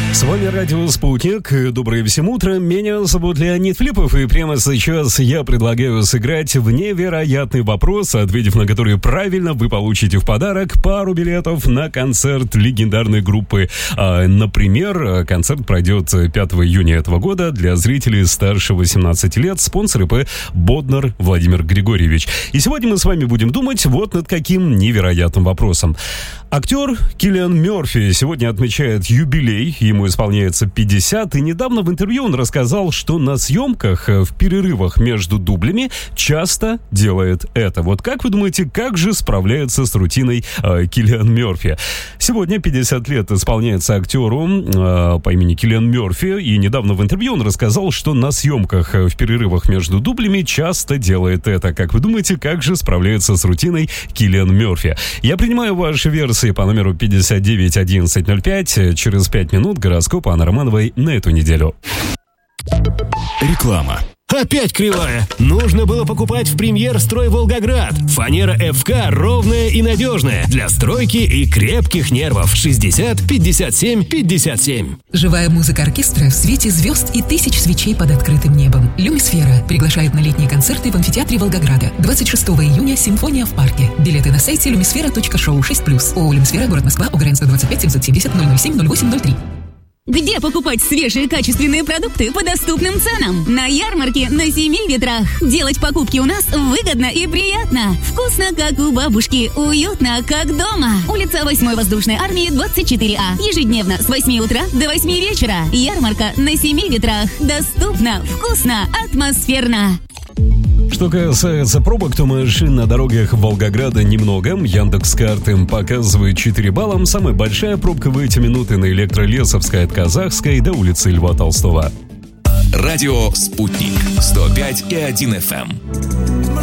С вами радио «Спутник». Доброе всем утро. Меня зовут Леонид Филиппов, и прямо сейчас я предлагаю сыграть в невероятный вопрос, ответив на который правильно, вы получите в подарок пару билетов на концерт легендарной группы. Например, концерт пройдет 5 июня этого года для зрителей старше 18 лет. Спонсор ИП Боднар Владимир Григорьевич. И сегодня мы с вами будем думать вот над каким невероятным вопросом. Актер Киллиан Мерфи сегодня отмечает юбилей, ему исполняется 50, и недавно в интервью он рассказал, что на съемках в перерывах между дублями часто делает это. Вот как вы думаете, как же справляется с рутиной Киллиан Мерфи? Сегодня 50 лет исполняется актеру по имени Киллиан Мерфи, и недавно в интервью он рассказал, что на съемках в перерывах между дублями часто делает это. Как вы думаете, как же справляется с рутиной Киллиан Мерфи? Я принимаю ваши версии по номеру 591105. Через 5 минут гороскоп Анны Романовой на эту неделю. Реклама. Опять кривая. Нужно было покупать в Премьер Строй Волгоград. Фанера ФК ровная и надежная. Для стройки и крепких нервов. 60 57 57. Живая музыка оркестра в свете звезд и тысяч свечей под открытым небом. Люмисфера приглашает на летние концерты в амфитеатре Волгограда. 26 июня «Симфония в парке». Билеты на сайте lumisfera.show 6+. ООО «Люмисфера», город Москва, Угрянская, 25 770 007 0803. Где покупать свежие качественные продукты по доступным ценам? На ярмарке на Семи ветрах. Делать покупки у нас выгодно и приятно. Вкусно, как у бабушки. Уютно, как дома. Улица 8-й воздушной армии, 24А. Ежедневно с 8 утра до 8 вечера. Ярмарка на Семи ветрах. Доступно, вкусно, атмосферно. Что касается пробок, то машин на дорогах Волгограда немного. Яндекс.Карты показывает 4 балла. Самая большая пробка в эти минуты на Электролесовской от Казахской до улицы Льва Толстого. Радио «Спутник» 105,1 FM.